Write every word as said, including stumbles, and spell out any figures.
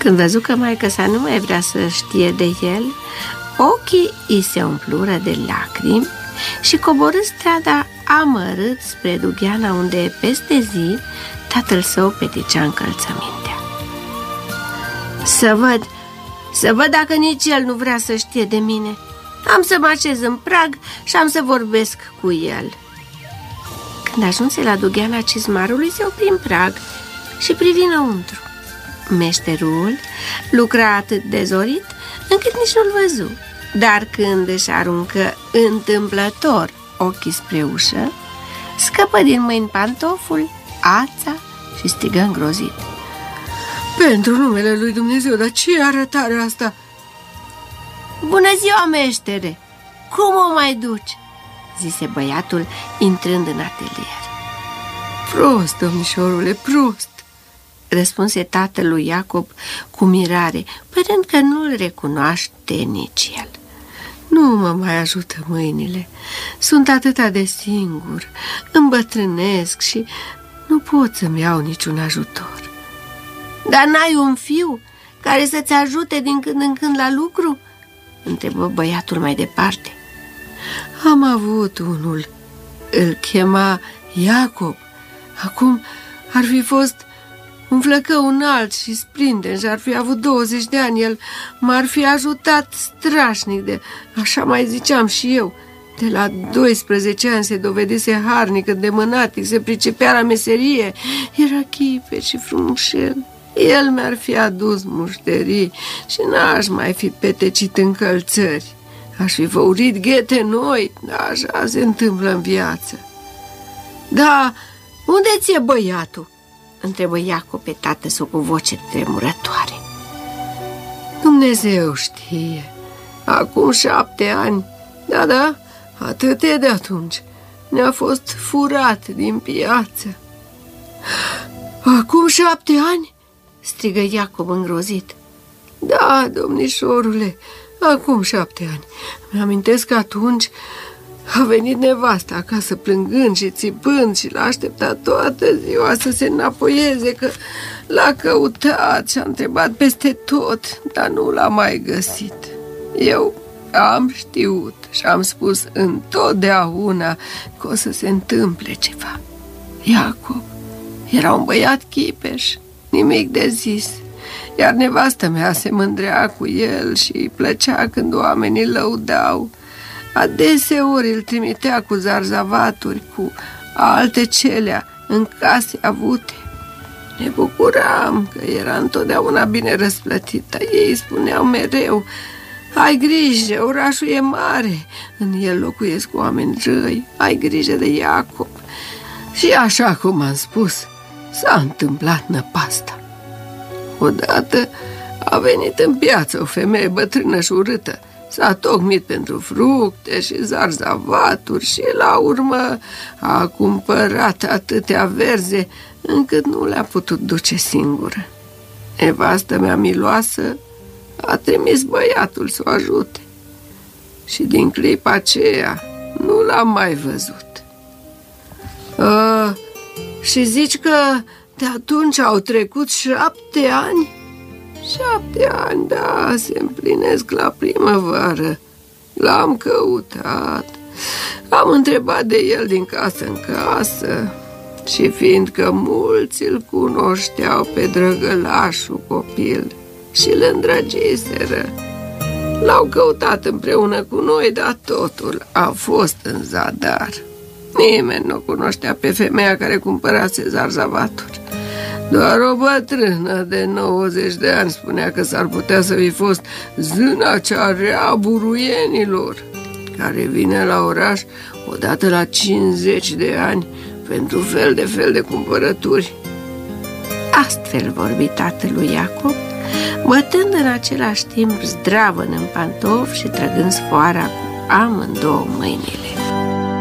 Când văzu că maică-sa nu mai vrea să știe de el, ochii îi se umplură de lacrimi și coborâ strada amărât spre dugheana unde, peste zi, tatăl său peticea încălțămintea. Să văd, să văd dacă nici el nu vrea să știe de mine. Am să mă așez în prag și am să vorbesc cu el. Când ajunse la dugheana cizmarului, se opri în prag și privi înăuntru. Meșterul lucra atât de zorit încât nici nu-l văzu, dar când își aruncă întâmplător ochii spre ușă, scăpă din mâini pantoful, ața și strigă îngrozit: Pentru numele lui Dumnezeu, dar ce arătare asta? Bună ziua, meștere! Cum o mai duci? Zise băiatul, intrând în atelier. Prost, domnișorule, prost, răspunse tatăl lui Iacob cu mirare, părând că nu-l recunoaște nici el. Nu mă mai ajută mâinile. Sunt atâta de singur, îmbătrânesc și nu pot să-mi iau niciun ajutor. Dar n-ai un fiu care să-ți ajute din când în când la lucru? Întrebă băiatul mai departe. Am avut unul, îl chema Iacob. Acum ar fi fost un flăcău înalt și sprinten și ar fi avut douăzeci de ani. El m-ar fi ajutat strașnic de, așa mai ziceam și eu. De la doisprezece ani se dovedise harnic, îndemânatic, se pricepea la meserie. Era chipe și frumușel. El mi-ar fi adus mușterii și n-aș mai fi petecit încălțări. Aș fi făurit ghete noi, așa se întâmplă în viață. Da, unde ți-e băiatul? Întrebă Iacob pe tată său cu voce tremurătoare. Dumnezeu știe. Acum șapte ani, da, da, atât e de atunci. Ne-a fost furat din piață. Acum șapte ani? Strigă Iacob îngrozit. Da, domnișorule, acum șapte ani. Mi-amintesc că atunci a venit nevasta acasă plângând și țipând și l-a așteptat toată ziua să se înapoieze, că l-a căutat și a întrebat peste tot, dar nu l-a mai găsit. Eu am știut și am spus întotdeauna că o să se întâmple ceva. Iacob era un băiat chipeș, nimic de zis, iar nevastă mea se mândrea cu el și îi plăcea când oamenii lăudau. Adeseori îl trimitea cu zarzavaturi, cu alte celea în case avute. Ne bucuram că era întotdeauna bine răsplătit, dar ei spuneau mereu: ai grijă, orașul e mare, în el locuiesc oameni răi, ai grijă de Iacob. Și așa cum am spus, s-a întâmplat năpasta. Odată a venit în piață o femeie bătrână și urâtă. S-a tocmit pentru fructe și zarzavaturi și la urmă a cumpărat atâtea verze încât nu le-a putut duce singură. Nevastă mea miloasă a trimis băiatul să o ajute și din clipa aceea nu l-am mai văzut. A, și zici că de atunci au trecut șapte ani? Șapte ani, da, se împlinesc la primăvară. L-am căutat, am întrebat de el din casă în casă și fiindcă mulți îl cunoșteau pe drăgălașul copil și îl îndrăgiseră, l-au căutat împreună cu noi, dar totul a fost în zadar. Nimeni nu cunoștea pe femeia care cumpărase zarzavaturi. Doar o bătrână de nouăzeci de ani spunea că s-ar putea să fi fost zâna cea rea a buruienilor, care vine la oraș odată la cincizeci de ani pentru fel de fel de cumpărături. Astfel vorbi tatălui Iacob, bătând în același timp zdravăn în pantof și trăgând sfoara cu amândouă mâinile.